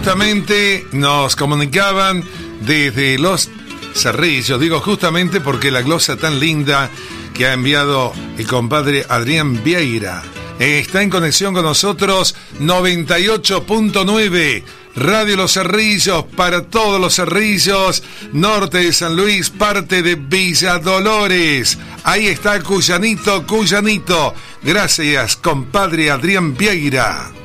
Justamente nos comunicaban desde Los Cerrillos, digo justamente porque la glosa tan linda que ha enviado el compadre Adrián Vieira está en conexión con nosotros. 98.9 Radio Los Cerrillos para todos los Cerrillos, norte de San Luis, parte de Villa Dolores. Ahí está Cuyanito. Gracias, compadre Adrián Vieira.